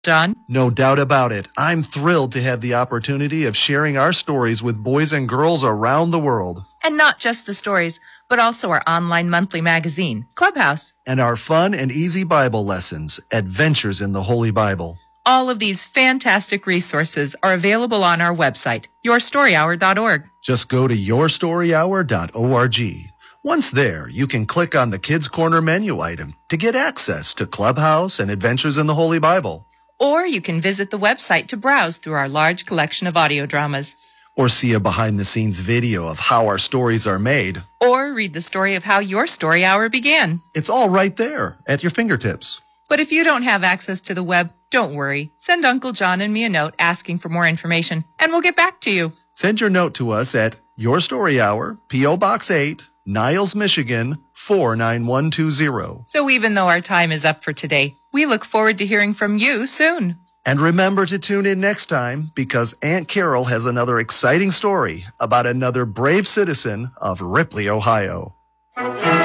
John? No doubt about it. I'm thrilled to have the opportunity of sharing our stories with boys and girls around the world. And not just the stories, but also our online monthly magazine, Clubhouse. And our fun and easy Bible lessons, Adventures in the Holy Bible. All of these fantastic resources are available on our website, yourstoryhour.org. Just go to yourstoryhour.org. Once there, you can click on the Kids Corner menu item to get access to Clubhouse and Adventures in the Holy Bible. Or you can visit the website to browse through our large collection of audio dramas. Or see a behind-the-scenes video of how our stories are made. Or read the story of how your story hour began. It's all right there at your fingertips. But if you don't have access to the web, don't worry. Send Uncle John and me a note asking for more information, and we'll get back to you. Send your note to us at Your Story Hour, P.O. Box 8, Niles, Michigan, 49120. So even though our time is up for today, we look forward to hearing from you soon. And remember to tune in next time, because Aunt Carol has another exciting story about another brave citizen of Ripley, Ohio.